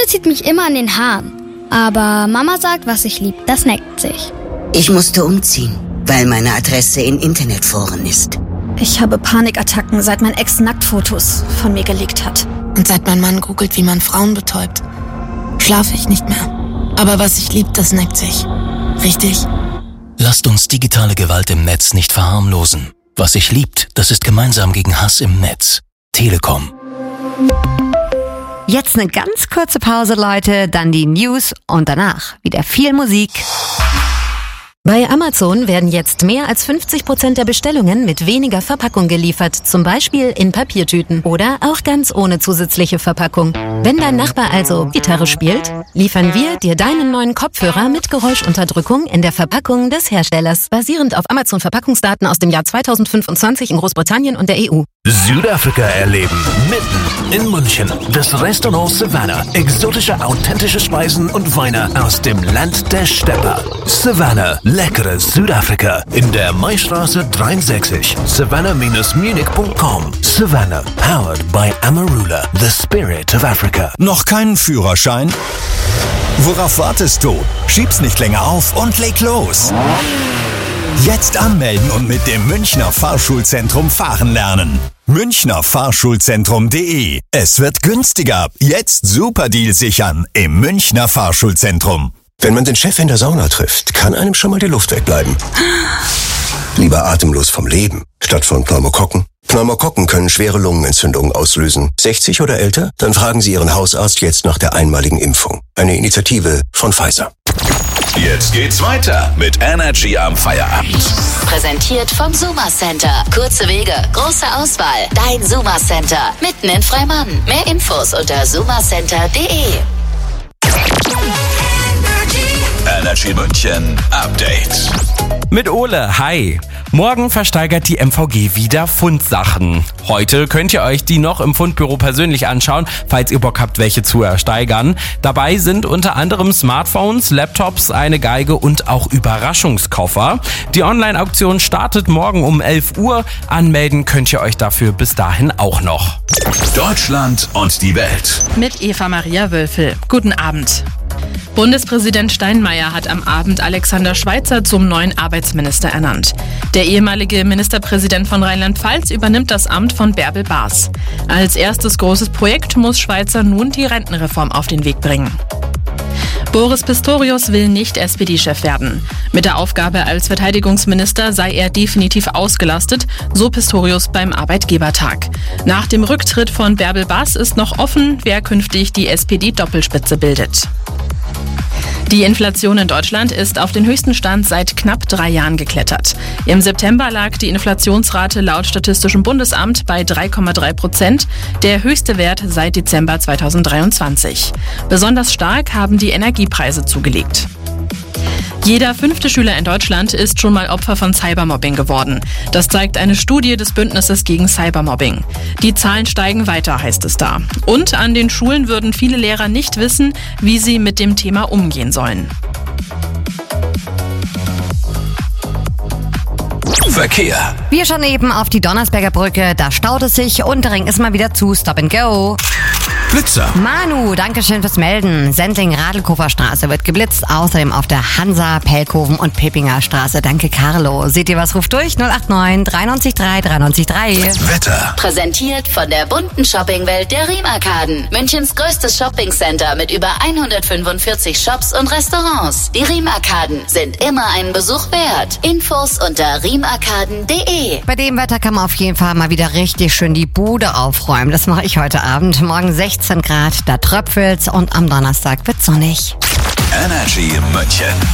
zieht mich immer an den Haaren. Aber Mama sagt, was ich lieb, das neckt sich. Ich musste umziehen, weil meine Adresse in Internetforen ist. Ich habe Panikattacken, seit mein Ex Nacktfotos von mir geleakt hat. Und seit mein Mann googelt, wie man Frauen betäubt, schlafe ich nicht mehr. Aber was ich lieb, das neckt sich. Richtig? Lasst uns digitale Gewalt im Netz nicht verharmlosen. Was sich liebt, das ist gemeinsam gegen Hass im Netz. Telekom. Jetzt eine ganz kurze Pause, Leute, dann die News und danach wieder viel Musik. Bei Amazon werden jetzt mehr als 50% der Bestellungen mit weniger Verpackung geliefert, zum Beispiel in Papiertüten oder auch ganz ohne zusätzliche Verpackung. Wenn dein Nachbar also Gitarre spielt, liefern wir dir deinen neuen Kopfhörer mit Geräuschunterdrückung in der Verpackung des Herstellers, basierend auf Amazon-Verpackungsdaten aus dem Jahr 2025 in Großbritannien und der EU. Südafrika erleben, mitten in München. Das Restaurant Savannah. Exotische, authentische Speisen und Weine aus dem Land der Stepper. Savannah. Leckeres Südafrika in der Maistraße 63. Savannah-munich.com. Savannah, powered by Amarula, the spirit of Africa. Noch keinen Führerschein? Worauf wartest du? Schieb's nicht länger auf und leg los. Jetzt anmelden und mit dem Münchner Fahrschulzentrum fahren lernen. münchnerfahrschulzentrum.de. Es wird günstiger. Jetzt Superdeal sichern im Münchner Fahrschulzentrum. Wenn man den Chef in der Sauna trifft, kann einem schon mal die Luft wegbleiben. Lieber atemlos vom Leben, statt von Pneumokokken. Pneumokokken können schwere Lungenentzündungen auslösen. 60 oder älter? Dann fragen Sie Ihren Hausarzt jetzt nach der einmaligen Impfung. Eine Initiative von Pfizer. Jetzt geht's weiter mit Energy am Feierabend. Präsentiert vom Suma Center. Kurze Wege, große Auswahl. Dein Suma Center. Mitten in Freimann. Mehr Infos unter sumacenter.de. Energy München Update. Mit Ole, hi. Morgen versteigert die MVG wieder Fundsachen. Heute könnt ihr euch die noch im Fundbüro persönlich anschauen, falls ihr Bock habt, welche zu ersteigern. Dabei sind unter anderem Smartphones, Laptops, eine Geige und auch Überraschungskoffer. Die Online-Auktion startet morgen um 11 Uhr. Anmelden könnt ihr euch dafür bis dahin auch noch. Deutschland und die Welt. Mit Eva Maria Wölfel. Guten Abend. Bundespräsident Steinmeier hat am Abend Alexander Schweitzer zum neuen Arbeitsminister ernannt. Der ehemalige Ministerpräsident von Rheinland-Pfalz übernimmt das Amt von Bärbel Baas. Als erstes großes Projekt muss Schweitzer nun die Rentenreform auf den Weg bringen. Boris Pistorius will nicht SPD-Chef werden. Mit der Aufgabe als Verteidigungsminister sei er definitiv ausgelastet, so Pistorius beim Arbeitgebertag. Nach dem Rücktritt von Bärbel Baas ist noch offen, wer künftig die SPD-Doppelspitze bildet. Die Inflation in Deutschland ist auf den höchsten Stand seit knapp 3 Jahren geklettert. Im September lag die Inflationsrate laut Statistischem Bundesamt bei 3,3%, der höchste Wert seit Dezember 2023. Besonders stark haben die Energiepreise zugelegt. Jeder 5. Schüler in Deutschland ist schon mal Opfer von Cybermobbing geworden. Das zeigt eine Studie des Bündnisses gegen Cybermobbing. Die Zahlen steigen weiter, heißt es da. Und an den Schulen würden viele Lehrer nicht wissen, wie sie mit dem Thema umgehen sollen. Verkehr. Wir schauen eben auf die Donnersberger Brücke, da staut es sich und der Ring ist mal wieder zu. Stop and go. Blitzer. Manu, danke schön fürs Melden. Sendling-Radelkofer-Straße wird geblitzt. Außerdem auf der Hansa, Pelkoven und Peppinger Straße. Danke, Carlo. Seht ihr was? Ruft durch 089 93 3 93 3. Wetter. Präsentiert von der bunten Shoppingwelt der Riem-Arkaden. Münchens größtes Shoppingcenter mit über 145 Shops und Restaurants. Die Riem-Arkaden sind immer einen Besuch wert. Infos unter riemarkaden.de. Bei dem Wetter kann man auf jeden Fall mal wieder richtig schön die Bude aufräumen. Das mache ich heute Abend. Morgen 16 Grad, da tröpfelt's und am Donnerstag wird's sonnig. Energy München.